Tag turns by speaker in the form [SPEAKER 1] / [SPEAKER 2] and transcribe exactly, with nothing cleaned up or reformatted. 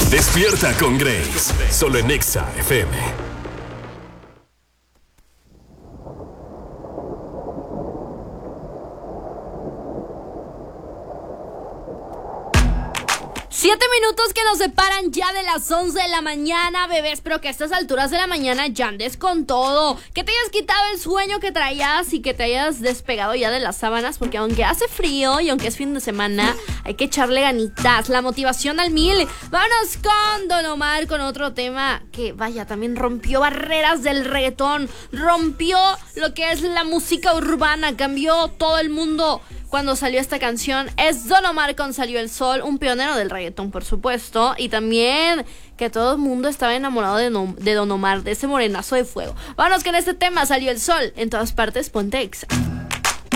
[SPEAKER 1] Despierta con Grace, solo en Exa F M.
[SPEAKER 2] Siete minutos que nos separan ya de las once de la mañana, bebé. Espero que a estas alturas de la mañana ya andes con todo. Que te hayas quitado el sueño que traías y que te hayas despegado ya de las sábanas. Porque aunque hace frío y aunque es fin de semana, hay que echarle ganitas, la motivación al mil. Vámonos con Don Omar, con otro tema que, vaya, también rompió barreras del reggaetón. Rompió lo que es la música urbana, cambió todo el mundo. Cuando salió esta canción es Don Omar con Salió el Sol, un pionero del reggaetón, por supuesto, y también que todo el mundo estaba enamorado de, no, de Don Omar, de ese morenazo de fuego. Vámonos con este tema, Salió el Sol, en todas partes, ponte Exa.